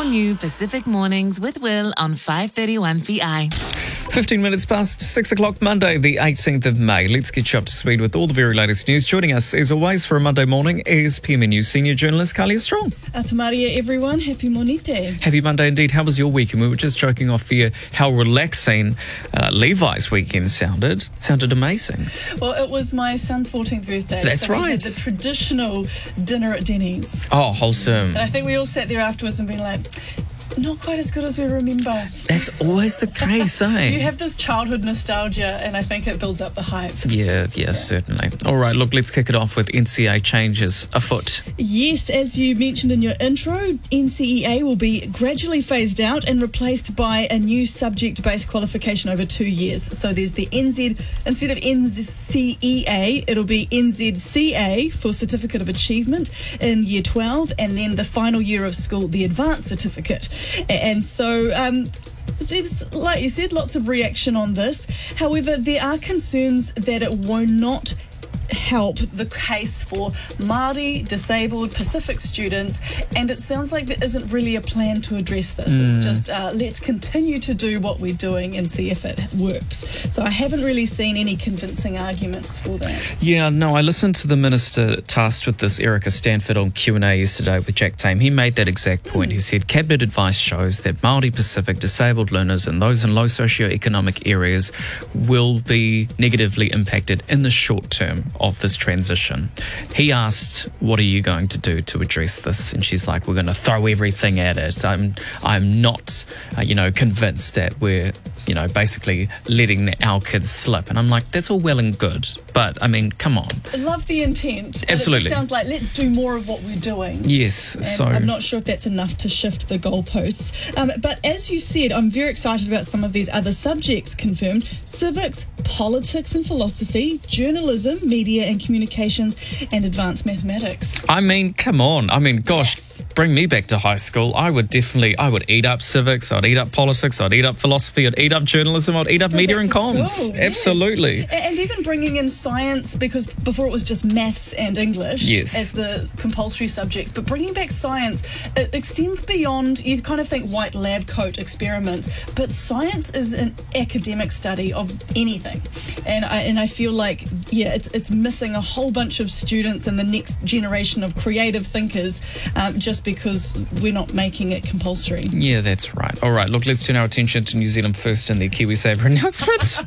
new Pacific Mornings with Will on 531 VI. 15 minutes past 6 o'clock, Monday, the 18th of May. Let's get you up to speed with all the very latest news. Joining us, as always, for a Monday morning is PMN News senior journalist Kalia Strong. Atamaria, everyone. Happy Monite. Happy Monday indeed. How was your weekend? We were just joking off here how relaxing Levi's weekend sounded. It sounded amazing. Well, it was my son's 14th birthday. That's so right. We had the traditional dinner at Denny's. Oh, wholesome. And I think we all sat there afterwards and been like, not quite as good as we remember. That's always the case, eh? You have this childhood nostalgia, and I think it builds up the hype. Yeah, certainly. All right, look, let's kick it off with NCEA changes afoot. Yes, as you mentioned in your intro, NCEA will be gradually phased out and replaced by a new subject-based qualification over 2 years. So there's the NZ, instead of NCEA, it'll be NZCA for Certificate of Achievement in Year 12, and then the final year of school, the Advanced Certificate. And so there's, like you said, lots of reaction on this. However, there are concerns that it will not help the case for Māori, disabled, Pacific students, and it sounds like there isn't really a plan to address this. It's just let's continue to do what we're doing and see if it works. So I haven't really seen any convincing arguments for that. Yeah, no, I listened to the minister tasked with this, Erica Stanford, on Q&A yesterday with Jack Tame. He made that exact point. He said cabinet advice shows that Māori, Pacific, disabled learners and those in low socioeconomic areas will be negatively impacted in the short term of this transition. He asked, what are you going to do to address this? And she's like, we're going to throw everything at it. I'm not, convinced that we're, basically letting our kids slip. And I'm like, that's all well and good. But, I mean, come on. I love the intent. Absolutely. It just sounds like, let's do more of what we're doing. Yes. And so I'm not sure if that's enough to shift the goalposts. But as you said, I'm very excited about some of these other subjects confirmed. Civics, politics and philosophy, journalism, media and communications, and advanced mathematics. I mean, come on. I mean, gosh, Yes. Bring me back to high school. I would eat up civics, I'd eat up politics, I'd eat up philosophy, I'd eat up journalism, I'd eat up Go media back and to comms. school, yes. Absolutely. And even bringing in science, because before it was just maths and English Yes. as the compulsory subjects, but bringing back science, it extends beyond, you kind of think white lab coat experiments, but science is an academic study of anything. And I feel like, it's missing a whole bunch of students and the next generation of creative thinkers just because we're not making it compulsory. Yeah, that's right. All right, look, let's turn our attention to New Zealand First and their KiwiSaver announcement.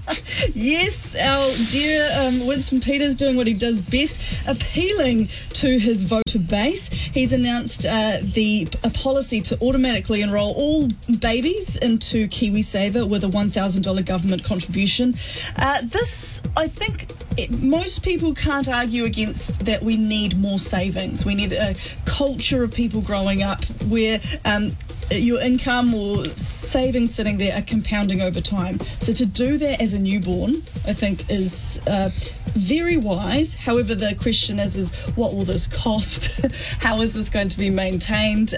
Yes, our dear Winston Peters doing what he does best, appealing to his voter base. He's announced a policy to automatically enrol all babies into KiwiSaver with a $1,000 government contribution. This, I think, most people can't argue against that we need more savings. We need a culture of people growing up where your income or savings sitting there are compounding over time. So to do that as a newborn, I think, is very wise. However, the question is what will this cost? How is this going to be maintained?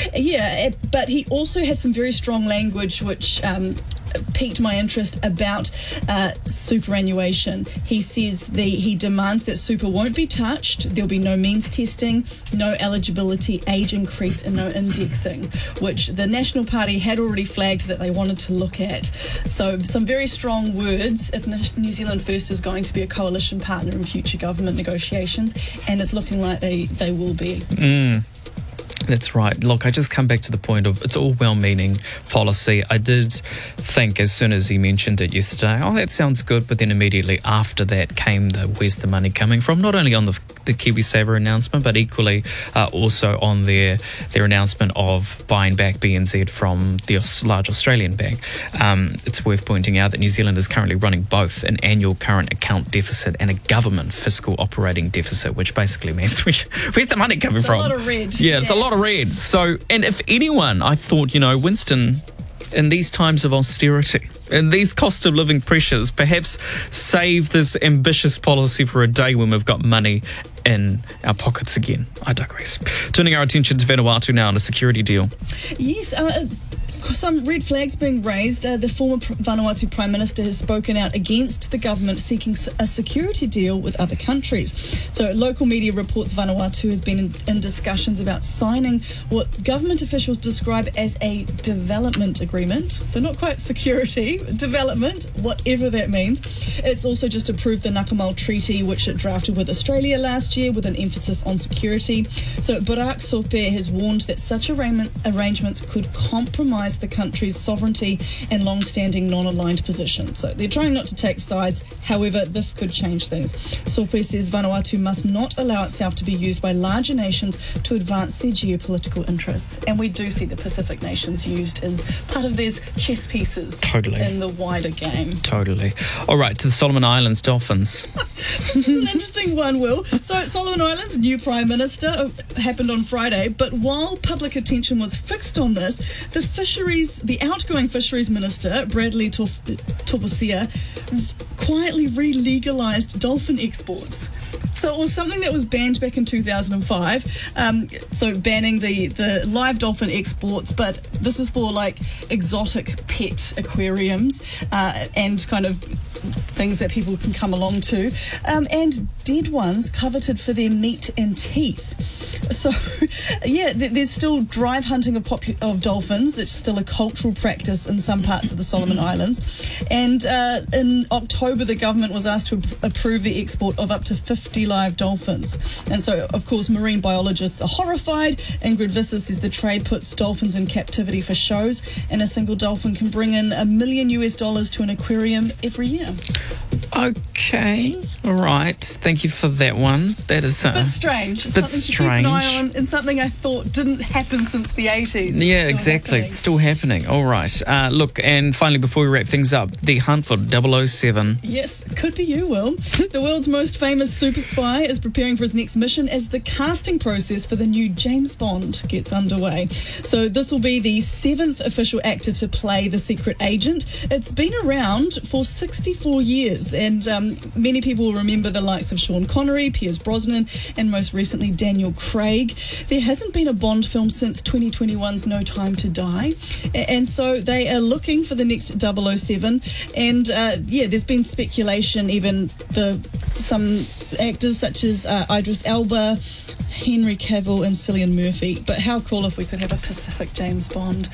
But he also had some very strong language which piqued my interest about superannuation. He says he demands that super won't be touched. There'll be no means testing, no eligibility age increase, and no indexing, which the National Party had already flagged that they wanted to look at. So some very strong words if New Zealand First is going to be a coalition partner in future government negotiations, and it's looking like they will be. That's right. Look, I just come back to the point of it's all well-meaning policy. I did think as soon as he mentioned it yesterday, that sounds good, but then immediately after that came the where's the money coming from, not only on the KiwiSaver announcement, but equally also on their announcement of buying back BNZ from the large Australian bank. It's worth pointing out that New Zealand is currently running both an annual current account deficit and a government fiscal operating deficit, which basically means where's the money coming from? It's a lot of red. Yeah, it's a lot of red. So, and if anyone, I thought, Winston, in these times of austerity, in these cost of living pressures, perhaps save this ambitious policy for a day when we've got money in our pockets again. I digress. Turning our attention to Vanuatu now and a security deal. Yes, some red flags being raised. The former Vanuatu Prime Minister has spoken out against the government seeking a security deal with other countries. So local media reports Vanuatu has been in discussions about signing what government officials describe as a development agreement. So not quite security, development, whatever that means. It's also just approved the Nakamal Treaty, which it drafted with Australia last year with an emphasis on security. So Barak Sope has warned that such arrangements could compromise the country's sovereignty and long-standing non-aligned position. So they're trying not to take sides. However, this could change things. Sope says Vanuatu must not allow itself to be used by larger nations to advance their geopolitical interests. And we do see the Pacific nations used as part of these chess pieces in the wider game. Totally. All right, to the Solomon Islands Dolphins. This is an interesting one, Will. So Solomon Islands' new Prime Minister happened on Friday, but while public attention was fixed on this, the outgoing Fisheries Minister, Bradley Tovasia, quietly re-legalised dolphin exports. So it was something that was banned back in 2005, so banning the live dolphin exports, but this is for like exotic pet aquariums and kind of things that people can come along to, and dead ones coveted for their meat and teeth. So, yeah, there's still drive hunting of dolphins. It's still a cultural practice in some parts of the Solomon Islands. And in October, the government was asked to approve the export of up to 50 live dolphins. And so, of course, marine biologists are horrified. Ingrid Visser says the trade puts dolphins in captivity for shows, and a single dolphin can bring in $1 million to an aquarium every year. Okay, all right. Thank you for that one. That is a bit strange. Something to keep an eye on, and something I thought didn't happen since the 80s. Yeah, exactly. It's still happening. All right. Look, and finally, before we wrap things up, the hunt for 007. Yes, could be you, Will. The world's most famous super spy is preparing for his next mission as the casting process for the new James Bond gets underway. So this will be the 7th official actor to play the secret agent. It's been around for 64 years, and many people will remember the likes of Sean Connery, Pierce Brosnan, and most recently Daniel Craig. There hasn't been a Bond film since 2021's No Time to Die, and so they are looking for the next 007. And there's been speculation, even some actors such as Idris Elba, Henry Cavill, and Cillian Murphy. But how cool if we could have a Pacific James Bond?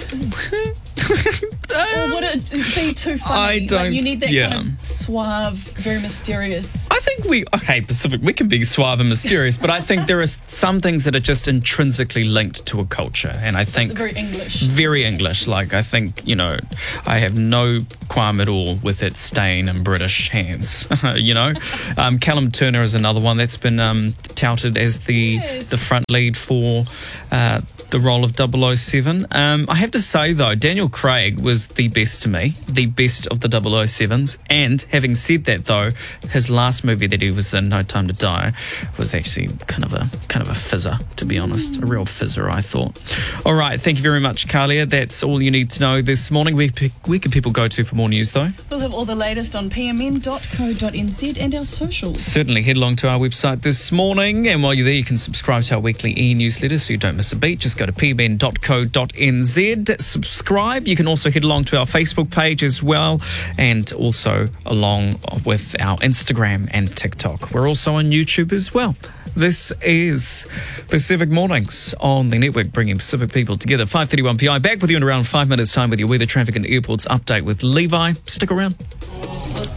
Or would it be too funny? I don't. You need that kind of suave, very mysterious. I think Pacific, we can be suave and mysterious, but I think there are some things that are just intrinsically linked to a culture, and I think it's very English. Very English. Like, I think, I have no qualm at all with it staying in British hands. Callum Turner is another one that's been touted as the front lead for the role of 007. I have to say, though, Daniel Craig was the best to me, the best of the 007s. And having said that, though, his last movie that he was in, No Time to Die, was actually kind of a fizzer, to be honest. A real fizzer, I thought. All right, thank you very much, Kalia. That's all you need to know this morning. Where can people go to for more news, though? We'll have all the latest on pmn.co.nz and our socials. Certainly. Head along to our website this morning, and while you're there, you can subscribe to our weekly e-newsletter so you don't miss a beat. Just go to pmn.co.nz, subscribe. You can also head along to our Facebook page as well, and also along with our Instagram and TikTok. We're also on YouTube as well. This is Pacific Mornings on the network, bringing Pacific people together. 5:31 PI. Back with you in around 5 minutes' time with your weather, traffic and airports update with Levi. Stick around.